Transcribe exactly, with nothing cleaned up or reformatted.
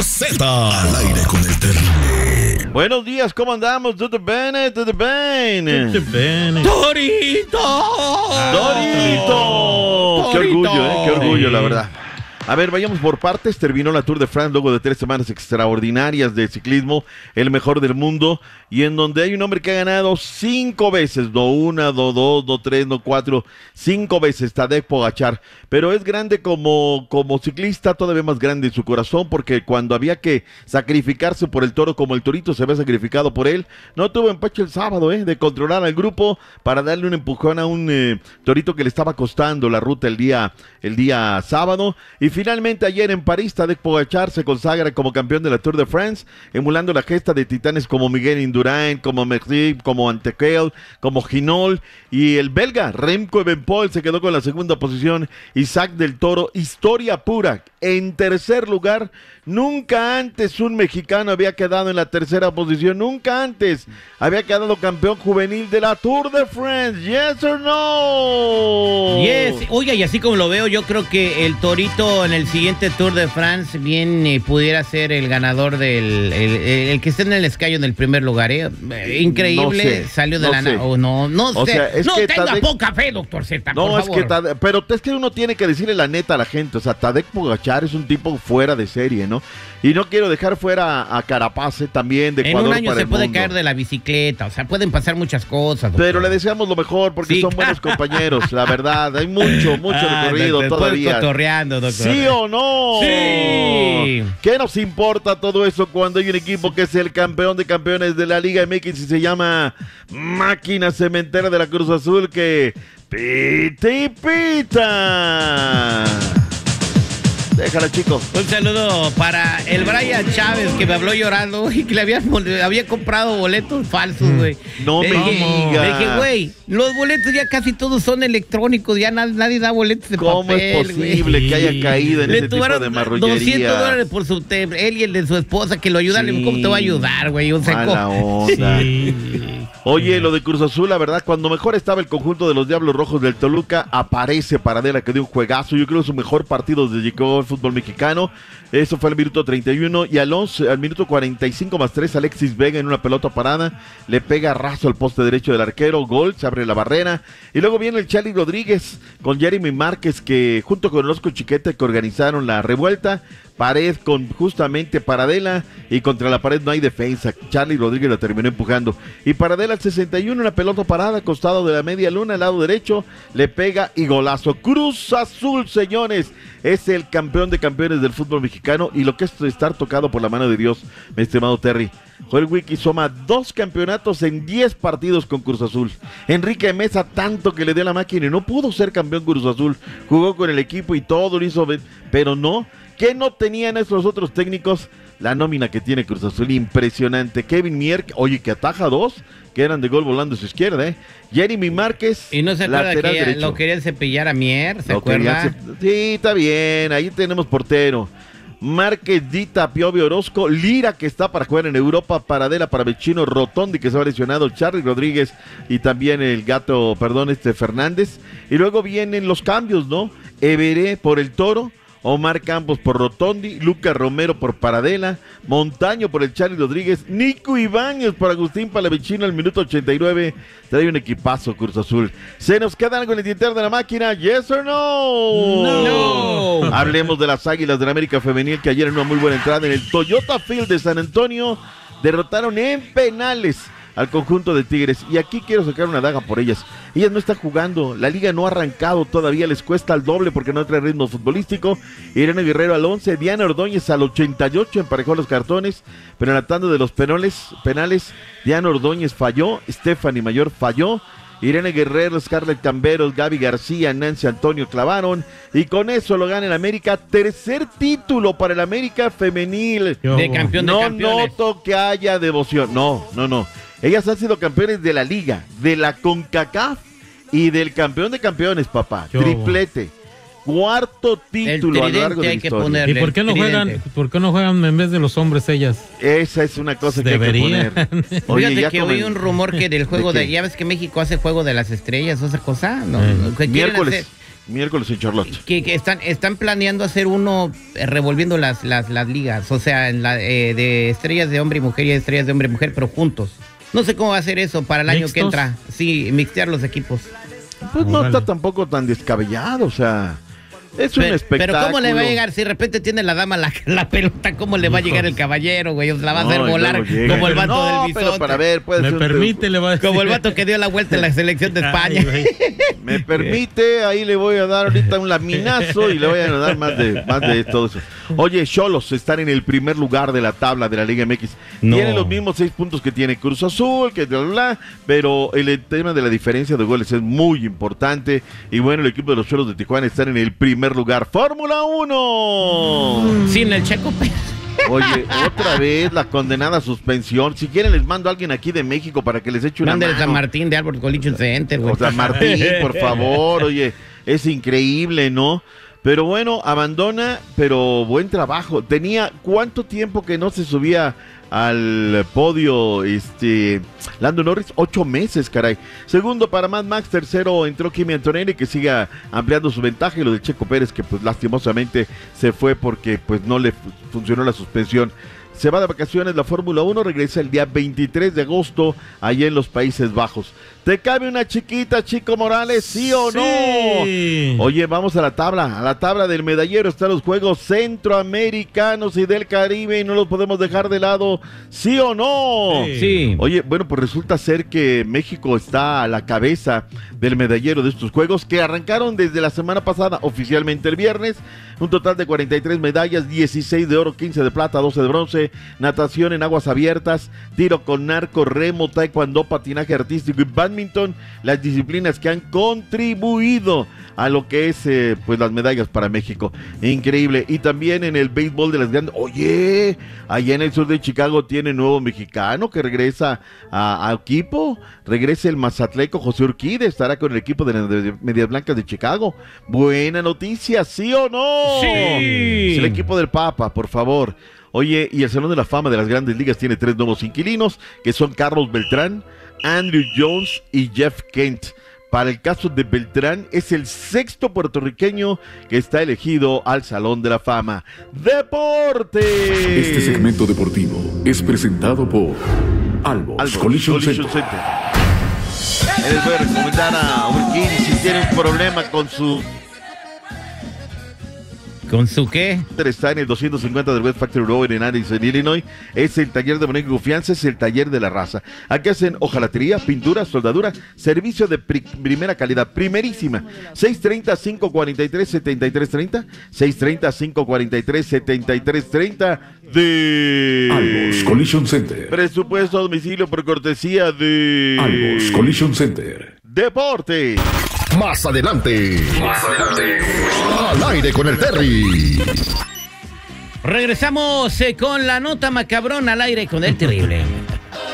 Z al aire con el terrible. Buenos días, ¿cómo andamos? ¿Todo bien? ¿Todo bien? ¡Todo bien! ¡Dorito! ¡Dorito! ¡Qué orgullo, eh! ¡Qué orgullo, la verdad! A ver, vayamos por partes. Terminó la Tour de France luego de tres semanas extraordinarias de ciclismo, el mejor del mundo, y en donde hay un hombre que ha ganado cinco veces, no una, no dos, no tres, no cuatro, cinco veces, Tadej Pogačar. Pero es grande como, como ciclista, todavía más grande en su corazón, porque cuando había que sacrificarse por el toro, como el torito se había sacrificado por él, no tuvo empacho el sábado, eh, de controlar al grupo para darle un empujón a un eh, torito que le estaba costando la ruta el día, el día sábado. Y finalmente ayer en París, Tadej Pogačar se consagra como campeón de la Tour de France, emulando la gesta de titanes como Miguel Indurain, como Merckx, como Antequel, como Hinault, y el belga Remco Evenepoel se quedó con la segunda posición. Isaac del Toro, historia pura, en tercer lugar. Nunca antes un mexicano había quedado en la tercera posición, nunca antes había quedado campeón juvenil de la Tour de France. ¿Yes or no? Yes. Oiga, y así como lo veo, yo creo que el torito en el siguiente Tour de France bien eh, pudiera ser el ganador del el, el, el que esté en el escayo en el primer lugar, ¿eh? Increíble, no sé, salió de no la sé. na- oh, no, no O sé. sea, es no que tenga Tadej- poca fe, doctor Z, No, por es favor. que Tadej, pero es que uno tiene que decirle la neta a la gente. O sea, Tadej Pogačar es un tipo fuera de serie, ¿no? Y no quiero dejar fuera a Carapaz, eh, también de Ecuador. En un año para se el puede mundo. caer de la bicicleta, o sea, pueden pasar muchas cosas, doctor. Pero le deseamos lo mejor porque Sí. son buenos compañeros, la verdad. Hay mucho, mucho Ah, recorrido doctor, todavía. cotorreando, doctor. ¿Sí o no? Sí. ¿Qué nos importa todo eso cuando hay un equipo que es el campeón de campeones de la Liga M X y se llama Máquina Cementera de la Cruz Azul, que pita y pita? Déjala, chico. Un saludo para el Brian Chávez, que me habló llorando y que le había, le había comprado boletos falsos, güey. No Le me dije- digas. Le dije, güey, los boletos ya casi todos son electrónicos, ya na- nadie da boletos de ¿Cómo papel, es posible güey. que haya caído en Le ese tipo tuvieron de marrullería? doscientos dólares por su te- él y el de su esposa que lo ayudan. Le digo, ¿cómo te va a ayudar, güey? Un seco. Mala onda. Oye, lo de Cruz Azul, la verdad, cuando mejor estaba el conjunto de los Diablos Rojos del Toluca, aparece Paradela, que dio un juegazo. Yo creo que su mejor partido desde que llegó al fútbol mexicano. Eso fue al minuto treinta y uno, y al, once, al minuto cuarenta y cinco más tres, Alexis Vega en una pelota parada le pega raso al poste derecho del arquero, gol, se abre la barrera. Y luego viene el Charly Rodríguez con Jeremy Márquez, que junto con Orozco Chiquete, que organizaron la revuelta. Pared con justamente Paradela, y contra la pared no hay defensa. Charly Rodríguez la terminó empujando. Y Paradela al sesenta y uno, una pelota parada, costado de la media luna, al lado derecho, le pega y golazo. Cruz Azul, señores, es el campeón de campeones del fútbol mexicano, y lo que es estar tocado por la mano de Dios, mi estimado Terry. Joel Wiki suma dos campeonatos en diez partidos con Cruz Azul. Enrique Mesa, tanto que le dio la máquina y no pudo ser campeón Cruz Azul. Jugó con el equipo y todo lo hizo, pero no. ¿Qué no tenían estos otros técnicos? La nómina que tiene Cruz Azul, impresionante. Kevin Mier, oye, que ataja dos, que eran de gol volando a su izquierda, ¿eh? Jeremy Márquez, Y no se acuerda lateral que ya derecho. lo querían cepillar a Mier, ¿se Lo acuerda? querían se- Sí, está bien, ahí tenemos portero. Márquez, Dita, Piovi, Orozco, Lira, que está para jugar en Europa, Paradela para Vecino, Rotondi, que se ha lesionado, Charly Rodríguez y también el gato, perdón, este Fernández. Y luego vienen los cambios, ¿no? Everé por el Toro, Omar Campos por Rotondi, Lucas Romero por Paradela, Montaño por el Charly Rodríguez, Nico Ibáñez por Agustín Palavecino al minuto ochenta y nueve. Trae un equipazo Cruz Azul. ¿Se nos queda algo en el tintero de la máquina? ¿Yes or no? No. Hablemos de las Águilas del América Femenil, que ayer en una muy buena entrada en el Toyota Field de San Antonio derrotaron en penales al conjunto de Tigres. Y aquí quiero sacar una daga por ellas. Ellas no están jugando, la liga no ha arrancado todavía, les cuesta el doble porque no trae ritmo futbolístico. Irene Guerrero al once, Diana Ordóñez al ochenta y ocho emparejó los cartones, pero en la tanda de los penales, penales Diana Ordóñez falló, Stephanie Mayor falló, Irene Guerrero, Scarlett Camberos, Gaby García, Nancy Antonio clavaron, y con eso lo gana el América. Tercer título para el América femenil. De campeón de No campeones. noto que haya devoción, no, no, no. Ellas han sido campeones de la Liga, de la CONCACAF y del campeón de campeones, papá. Yo. Triplete. Cuarto título a lo largo de la hay que historia. ponerle. ¿Y por qué no Tridente. juegan? ¿Por qué no juegan en vez de los hombres ellas? Esa es una cosa que Deberían. hay que poner. Oye, Fíjate ya que comen- oí un rumor que del juego ¿De de, qué? ya ves que México hace juego de las estrellas o esa cosa, no, Eh. que quieren Miércoles. hacer- Miércoles en Charlotte. Que, que están, están planeando hacer uno eh, revolviendo las, las, las ligas, o sea, en la, eh, de estrellas de hombre y mujer y de estrellas de hombre y mujer, pero juntos. No sé cómo va a ser eso para el año ¿Mixtos? que entra. Sí, mixtear los equipos. Pues no Órale. está tampoco tan descabellado, o sea, es un Pero, espectáculo. pero ¿cómo le va a llegar? Si de repente tiene la dama la, la pelota, ¿cómo le va a llegar el caballero, güey? La va a hacer No, y volar luego llega. como el vato no, del pero bisonte. para ver, puede Me ser un- permite, le va a decir. Como el vato que dio la vuelta en la selección de España. Ay, güey. Me permite, ahí le voy a dar ahorita un laminazo y le voy a dar más de, más de todo eso. Oye, Xolos están en el primer lugar de la tabla de la Liga M X. No. Tienen los mismos seis puntos que tiene Cruz Azul, que bla, bla, bla, pero el tema de la diferencia de goles es muy importante. Y bueno, el equipo de los Xolos de Tijuana están en el primer lugar. ¡Fórmula uno! Sin el Checo Pérez. Oye, otra vez la condenada suspensión. Si quieren les mando a alguien aquí de México para que les eche una Mándale mano. San Martín de Albert Collision Center, güey. O sea, Martín, por favor, oye, es increíble, ¿no? Pero bueno, abandona, pero buen trabajo. Tenía cuánto tiempo que no se subía al podio, este, Lando Norris, ocho meses, caray. Segundo para Mad Max, tercero entró Kimi Antonelli, que siga ampliando su ventaja, y lo de Checo Pérez, que pues lastimosamente se fue porque pues no le fu- funcionó la suspensión. Se va de vacaciones la Fórmula uno, regresa el día veintitrés de agosto allá en los Países Bajos. ¿Te cabe una chiquita, Chico Morales, sí o no? Sí. Oye, vamos a la tabla, a la tabla del medallero están los Juegos Centroamericanos y del Caribe y no los podemos dejar de lado, ¿sí o no? Sí. Sí. Oye, bueno, pues resulta ser que México está a la cabeza del medallero de estos Juegos que arrancaron desde la semana pasada, oficialmente el viernes, un total de cuarenta y tres medallas, dieciséis de oro, quince de plata, doce de bronce, natación en aguas abiertas, tiro con arco, remo, taekwondo, patinaje artístico y badminton, las disciplinas que han contribuido a lo que es eh, pues las medallas para México. Increíble. Y también en el béisbol de las grandes, oye, allá en el sur de Chicago tiene nuevo mexicano que regresa a, a equipo, regresa el mazatleco José Urquide, estará con el equipo de las de Medias Blancas de Chicago. Buena noticia, ¿sí o no? Sí. Es el equipo del Papa, por favor. Oye, y el Salón de la Fama de las Grandes Ligas tiene tres nuevos inquilinos, que son Carlos Beltrán, Andrew Jones y Jeff Kent. Para el caso de Beltrán, es el sexto puertorriqueño que está elegido al Salón de la Fama. ¡Deportes! Este segmento deportivo es presentado por Albos, Albos Collision, Collision Center. Center. Les voy a recomendar a Urquini si tiene un problema con su... ¿Con su qué? Está en el doscientos cincuenta del West Factory Road en Addison, Illinois. Es el taller de manejo y confianza, es el taller de la raza. Aquí hacen hojalatería, pintura, soldadura, servicio de pri- primera calidad, primerísima. seis treinta, cinco cuarenta y tres, setenta y tres treinta, seis treinta, cinco cuarenta y tres, setenta y tres treinta de... Albos, Collision Center. Presupuesto a domicilio por cortesía de... Albos, Collision Center. Deporte. Más adelante. Más adelante. Al aire con el Terry. Regresamos eh, con la nota macabrona al aire con el terrible.